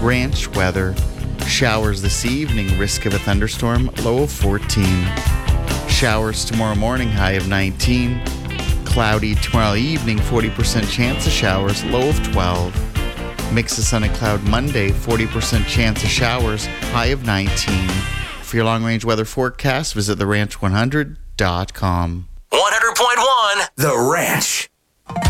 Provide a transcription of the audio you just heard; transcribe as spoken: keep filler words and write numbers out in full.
Ranch weather. Showers this evening, risk of a thunderstorm, low of fourteen. Showers tomorrow morning, high of nineteen. Cloudy tomorrow evening, forty percent chance of showers, low of twelve. Mix of sun and cloud Monday, forty percent chance of showers, high of nineteen. For your long-range weather forecast, visit the ranch one hundred dot com. one hundred point one The Ranch.